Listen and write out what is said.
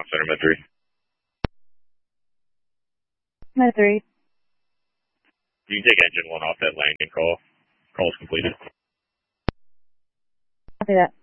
Comm Center, Med 3. Med 3. You can take engine 1 off that landing call. Call is completed. Copy that.